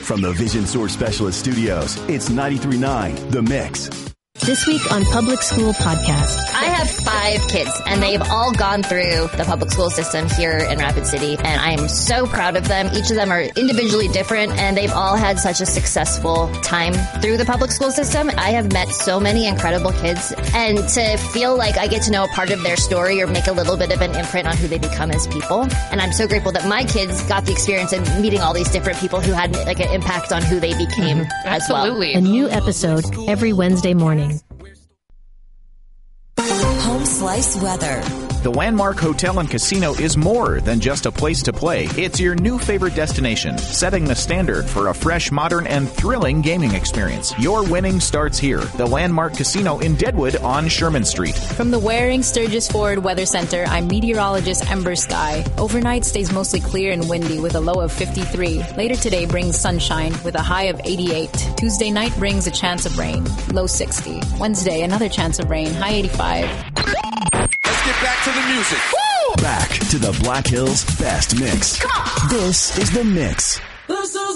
From the Vision Source Specialist Studios, it's 93.9 The Mix. This week on Public School Podcast. I have 5 kids, and they've all gone through the public school system here in Rapid City, and I'm so proud of them. Each of them are individually different, and they've all had such a successful time through the public school system. I have met so many incredible kids, and to feel like I get to know a part of their story or make a little bit of an imprint on who they become as people. And I'm so grateful that my kids got the experience of meeting all these different people who had like an impact on who they became as well. Absolutely. A new episode every Wednesday morning. Home Slice Weather. The Landmark Hotel and Casino is more than just a place to play. It's your new favorite destination, setting the standard for a fresh, modern, and thrilling gaming experience. Your winning starts here. The Landmark Casino in Deadwood on Sherman Street. From the Waring Sturgis Forward Weather Center, I'm meteorologist Ember Sky. Overnight stays mostly clear and windy with a low of 53. Later today brings sunshine with a high of 88. Tuesday night brings a chance of rain, low 60. Wednesday, another chance of rain, high 85. Let's get back to the music. Back to the Black Hills Best Mix. Come on. This is The Mix.